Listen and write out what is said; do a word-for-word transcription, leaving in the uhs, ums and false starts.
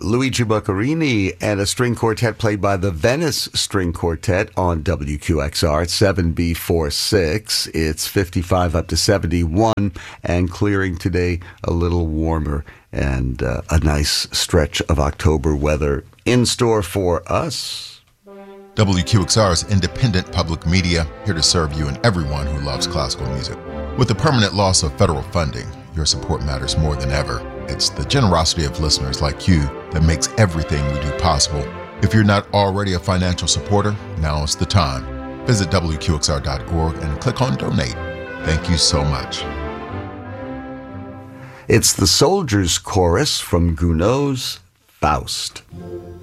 Luigi Boccherini and a string quartet played by the Venice String Quartet on W Q X R at seven B forty-six. It's fifty-five up to seventy-one and clearing today, a little warmer, and uh, a nice stretch of October weather in store for us. W Q X R is independent public media, here to serve you and everyone who loves classical music. With the permanent loss of federal funding, your support matters more than ever. It's the generosity of listeners like you that makes everything we do possible. If you're not already a financial supporter, now is the time. Visit W Q X R dot org and click on Donate. Thank you so much. It's the Soldiers Chorus from Gounod's Faust.